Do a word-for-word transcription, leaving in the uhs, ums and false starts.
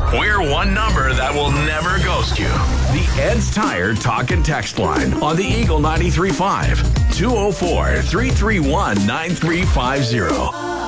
We're one number that will never ghost you. The Ed's Tire Talk and Text line on the Eagle ninety-three point five. two oh four, three three one, nine three five zero.